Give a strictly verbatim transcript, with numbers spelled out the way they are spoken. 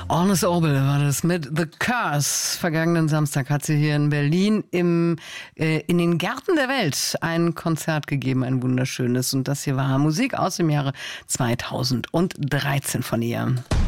Agnes Obel war das mit The Curse. Vergangenen Samstag hat sie hier in Berlin im, äh, in den Gärten der Welt ein Konzert gegeben, ein wunderschönes. Und das hier war Musik aus dem Jahre zweitausenddreizehn von ihr.